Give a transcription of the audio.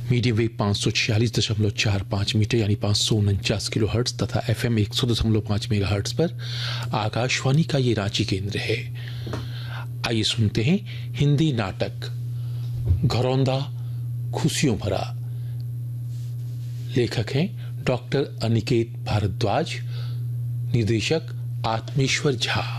Medium wave 546.45 metre यानी 549 kilohertz तथा FM 100.5 megahertz पर आकाशवाणी का ये रांची केंद्र है। आइए सुनते हैं हिंदी नाटक घरौंदा खुशियों भरा। लेखक हैं डॉक्टर अनिकेत भारद्वाज, निर्देशक आत्मेश्वर झा।